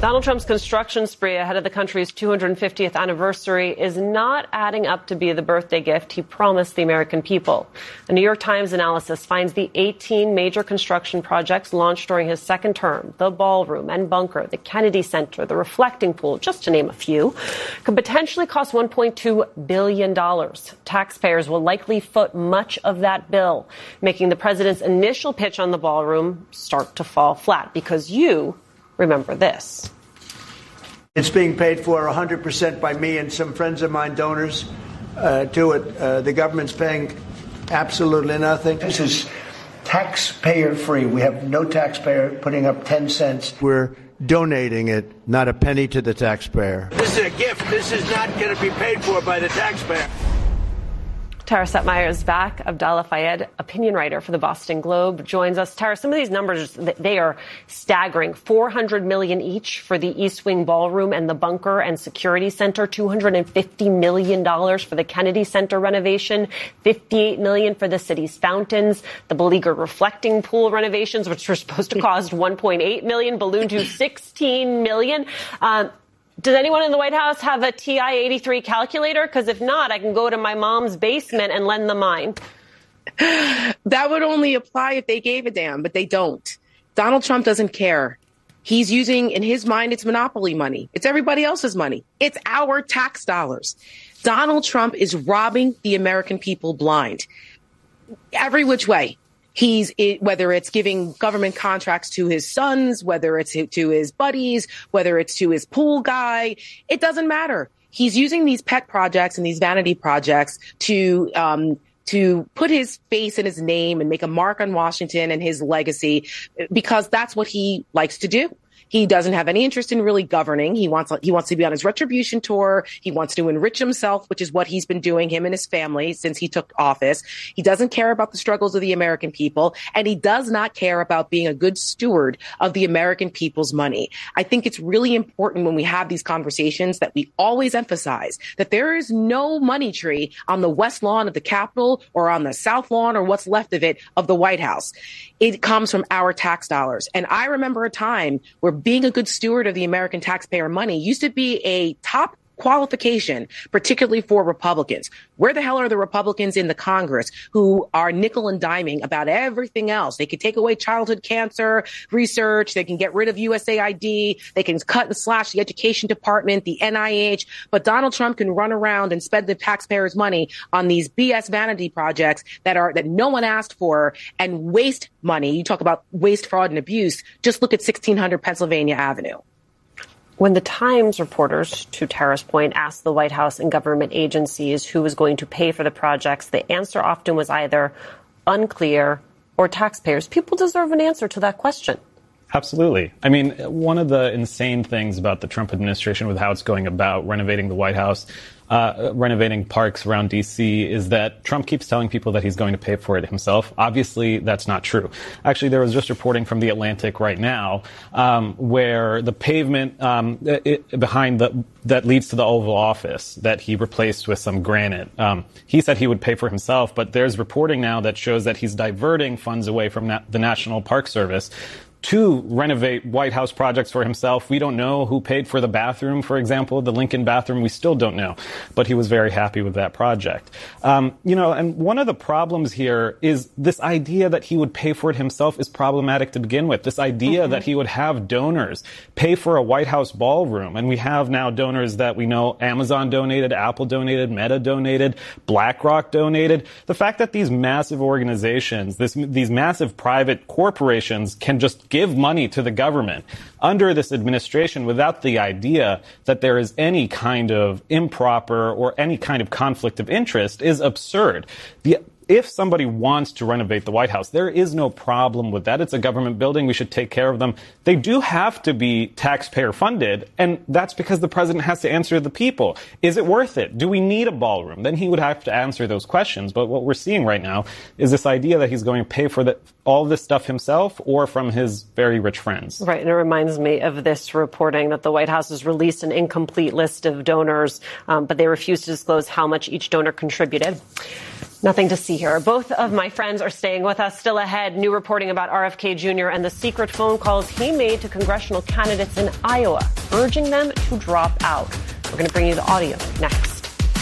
Donald Trump's construction spree ahead of the country's 250th anniversary is not adding up to be the birthday gift he promised the American people. A New York Times analysis finds the 18 major construction projects launched during his second term, the ballroom and bunker, the Kennedy Center, the reflecting pool, just to name a few, could potentially cost $1.2 billion. Taxpayers will likely foot much of that bill, making the president's initial pitch on the ballroom start to fall flat because you remember this. It's being paid for 100% by me and some friends of mine, donors to it. The government's paying absolutely nothing. This is taxpayer free. We have no taxpayer putting up 10 cents. We're donating it, not a penny to the taxpayer. This is a gift. This is not going to be paid for by the taxpayer. Tara Setmeyer is back. Abdallah Fayed, opinion writer for the Boston Globe, joins us. Tara, some of these numbers, they are staggering. $400 million each for the East Wing Ballroom and the Bunker and Security Center, $250 million for the Kennedy Center renovation, $58 million for the city's fountains, the beleaguered reflecting pool renovations, which were supposed to cost $1.8 million, ballooned to $16 million. Does anyone in the White House have a TI-83 calculator? Because if not, I can go to my mom's basement and lend them mine. That would only apply if they gave a damn, but they don't. Donald Trump doesn't care. He's using, in his mind, it's monopoly money. It's everybody else's money. It's our tax dollars. Donald Trump is robbing the American people blind. Every which way. Whether it's giving government contracts to his sons, whether it's to his buddies, whether it's to his pool guy, it doesn't matter. He's using these pet projects and these vanity projects to put his face and his name and make a mark on Washington and his legacy, because that's what he likes to do. He doesn't have any interest in really governing. He wants to be on his retribution tour. He wants to enrich himself, which is what he's been doing, him and his family, since he took office. He doesn't care about the struggles of the American people, and he does not care about being a good steward of the American people's money. I think it's really important when we have these conversations that we always emphasize that there is no money tree on the west lawn of the Capitol or on the south lawn or what's left of it of the White House. It comes from our tax dollars. And I remember a time where being a good steward of the American taxpayer money used to be a top qualification, particularly for Republicans. Where the hell are the Republicans in the Congress who are nickel and diming about everything else? They could take away childhood cancer research. They can get rid of USAID. They can cut and slash the education department, the NIH. But Donald Trump can run around and spend the taxpayers' money on these BS vanity projects that no one asked for and waste money. You talk about waste, fraud, and abuse. Just look at 1600 Pennsylvania Avenue. When the Times reporters, to Tara's point, asked the White House and government agencies who was going to pay for the projects, the answer often was either unclear or taxpayers. People deserve an answer to that question. Absolutely. I mean, one of the insane things about the Trump administration with how it's going about renovating the White House, renovating parks around D.C., is that Trump keeps telling people that he's going to pay for it himself. Obviously, that's not true. Actually, there was just reporting from The Atlantic right now where the pavement behind that leads to the Oval Office that he replaced with some granite, he said he would pay for himself, but there's reporting now that shows that he's diverting funds away from the National Park Service to renovate White House projects for himself. We don't know who paid for the bathroom, for example, the Lincoln bathroom. We still don't know, but he was very happy with that project. And one of the problems here is this idea that he would pay for it himself is problematic to begin with. This idea that he would have donors pay for a White House ballroom. And we have now donors that we know Amazon donated, Apple donated, Meta donated, BlackRock donated. The fact that these massive organizations, these massive private corporations can just give money to the government under this administration without the idea that there is any kind of improper or any kind of conflict of interest is absurd. If somebody wants to renovate the White House, there is no problem with that. It's a government building. We should take care of them. They do have to be taxpayer funded, and that's because the president has to answer the people. Is it worth it? Do we need a ballroom? Then he would have to answer those questions. But what we're seeing right now is this idea that he's going to pay for all this stuff himself or from his very rich friends. Right, and it reminds me of this reporting that the White House has released an incomplete list of donors, but they refuse to disclose how much each donor contributed. Nothing to see here. Both of my friends are staying with us. Still ahead, new reporting about RFK Jr. and the secret phone calls he made to congressional candidates in Iowa, urging them to drop out. We're going to bring you the audio next.